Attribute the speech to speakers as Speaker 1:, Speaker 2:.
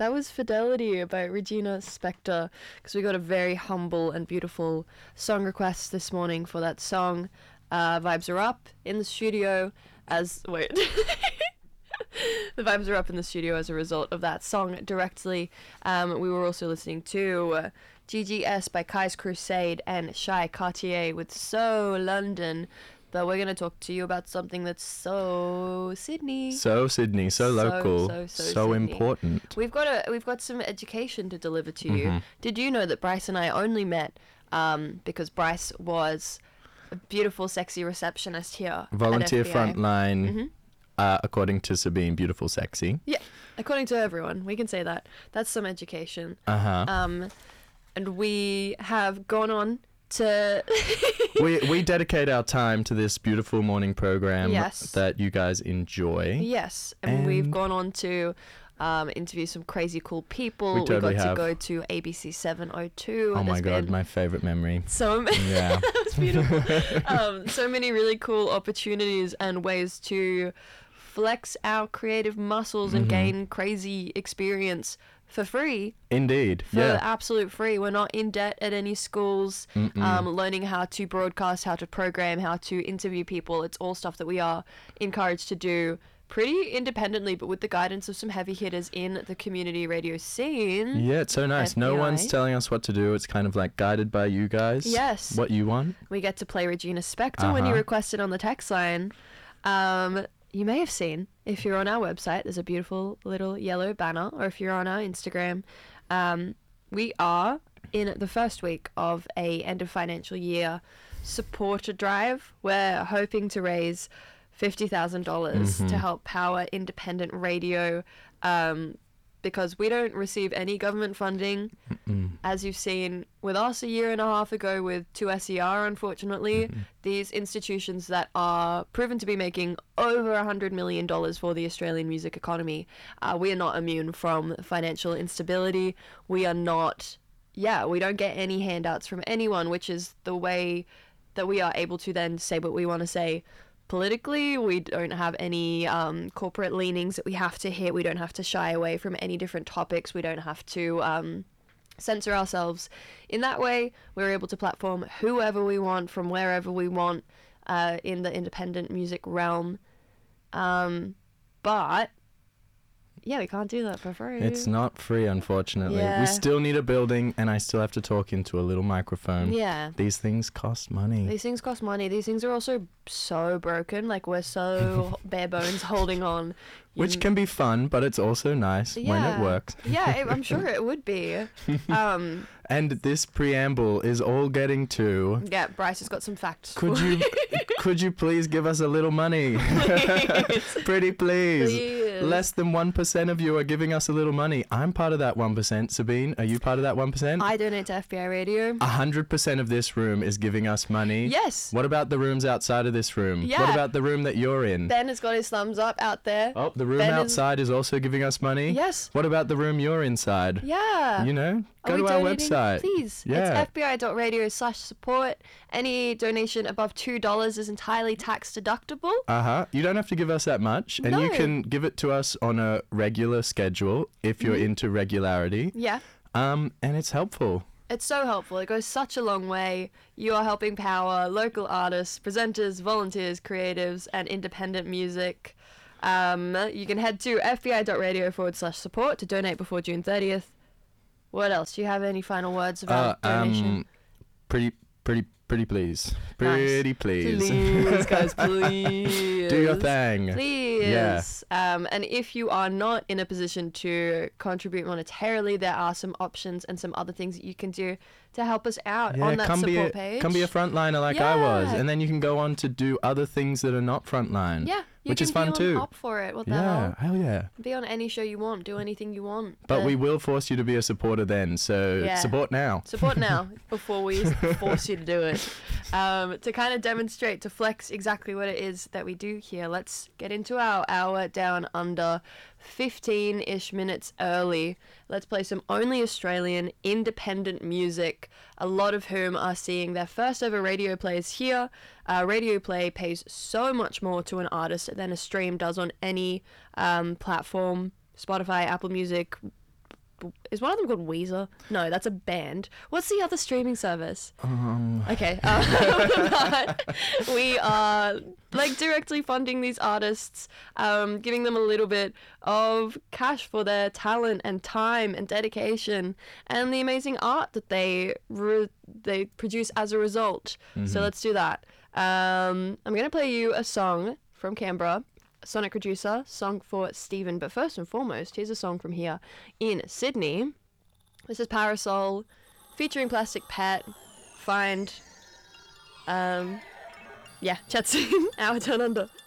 Speaker 1: That was Fidelity by Regina Spektor, because we got a very humble and beautiful song request this morning for that song. Vibes are up in the studio the vibes are up in the studio as a result of that song directly. We were also listening to GGS by Kai's Crusade and Shy Cartier with So London. But we're going to talk to you about something that's so Sydney.
Speaker 2: So Sydney, so local, so
Speaker 1: Sydney.
Speaker 2: Important.
Speaker 1: We've got some education to deliver to you. Did you know that Bryce and I only met because Bryce was a beautiful, sexy receptionist here
Speaker 2: Volunteer
Speaker 1: at FBI.
Speaker 2: frontline, according to Sabine, beautiful, sexy.
Speaker 1: Yeah, according to everyone, we can say that. That's some education.
Speaker 2: Uh-huh.
Speaker 1: And we have gone on to...
Speaker 2: we dedicate our time to this beautiful morning program that you guys enjoy.
Speaker 1: Yes, and we've gone on to interview some crazy cool people.
Speaker 2: We totally
Speaker 1: got to go to ABC 702.
Speaker 2: Oh my God, my favorite memory.
Speaker 1: Yeah. It's beautiful. So many really cool opportunities and ways to flex our creative muscles and gain crazy experience for free.
Speaker 2: Indeed.
Speaker 1: For absolute free. We're not in debt at any schools. Learning how to broadcast, how to program, how to interview people. It's all stuff that we are encouraged to do pretty independently, but with the guidance of some heavy hitters in the community radio scene.
Speaker 2: Yeah, it's so nice.
Speaker 1: FBI.
Speaker 2: No one's telling us what to do. It's kind of like guided by you guys.
Speaker 1: Yes.
Speaker 2: What you want.
Speaker 1: We get to play Regina Spektor when you request it on the text line. You may have seen, if you're on our website, there's a beautiful little yellow banner, or if you're on our Instagram, we are in the first week of a end of financial year supporter drive. We're hoping to raise $50,000 to help power independent radio, because we don't receive any government funding. As you've seen with us a year and a half ago with 2SER, unfortunately, these institutions that are proven to be making over $100 million for the Australian music economy, we are not immune from financial instability. We are not, we don't get any handouts from anyone, which is the way that we are able to then say what we want to say politically. We don't have any corporate leanings that we have to hit. We don't have to shy away from any different topics. We don't have to censor ourselves. In that way, we're able to platform whoever we want from wherever we want in the independent music realm. But we can't do that for free.
Speaker 2: It's not free, unfortunately.
Speaker 1: Yeah.
Speaker 2: We still need a building, and I still have to talk into a little microphone.
Speaker 1: Yeah.
Speaker 2: These things cost money.
Speaker 1: These things cost money. These things are also so broken. Like, we're so bare bones holding on.
Speaker 2: Which can be fun, but it's also nice when it works.
Speaker 1: I'm sure it would be.
Speaker 2: And this preamble is all getting to...
Speaker 1: Yeah, Bryce has got some facts.
Speaker 2: Could you please give us a little money? Pretty please. Less than 1% of you are giving us a little money. I'm part of that 1%. Sabine, are you part of that 1%?
Speaker 1: I donate to FBI Radio.
Speaker 2: 100% of this room is giving us money.
Speaker 1: Yes.
Speaker 2: What about the rooms outside of this room?
Speaker 1: Yeah.
Speaker 2: What about the room that you're in?
Speaker 1: Ben has got his thumbs up out there.
Speaker 2: Oh, the room outside is also giving us money?
Speaker 1: Yes.
Speaker 2: What about the room you're inside?
Speaker 1: Yeah.
Speaker 2: You know, go
Speaker 1: Are we
Speaker 2: to our
Speaker 1: donating?
Speaker 2: website.
Speaker 1: Please.
Speaker 2: Yeah.
Speaker 1: It's fbi.radio/support. Any donation above $2 is entirely tax deductible.
Speaker 2: You don't have to give us that much, and you can give it to us on a regular schedule if you're into regularity.
Speaker 1: Yeah.
Speaker 2: And it's helpful.
Speaker 1: It's so helpful. It goes such a long way. You are helping power local artists, presenters, volunteers, creatives, and independent music. You can head to fbi.radio/support to donate before June 30th. What else? Do you have any final words about donation?
Speaker 2: Pretty please.
Speaker 1: Nice. Please, guys, please.
Speaker 2: Do your thing.
Speaker 1: Please.
Speaker 2: Yeah.
Speaker 1: And if you are not in a position to contribute monetarily, there are some options and some other things that you can do to help us out on that support page.
Speaker 2: Come be a frontliner like I was, and then you can go on to do other things that are not frontline.
Speaker 1: Yeah.
Speaker 2: Which is fun too.
Speaker 1: You can be on up for it. What the hell?
Speaker 2: Yeah, hell yeah.
Speaker 1: Be on any show you want. Do anything you want.
Speaker 2: But we will force you to be a supporter then. So support now.
Speaker 1: Support now before we force you to do it. To kind of demonstrate, to flex exactly what it is that we do here, let's get into our hour down under 15-ish minutes early. Let's play some only Australian independent music, a lot of whom are seeing their first ever radio plays here. Radio play pays so much more to an artist than a stream does on any platform. Spotify, Apple Music, is one of them called Weezer? No, that's a band. What's the other streaming service? Okay. But we are like directly funding these artists, giving them a little bit of cash for their talent and time and dedication and the amazing art that they produce as a result. So let's do that. I'm going to play you a song from Canberra, Sonic Producer, song for Stephen. But first and foremost, here's a song from here in Sydney. This is Parasol featuring Plastic Pet. Find, chat soon. Our Turn Under.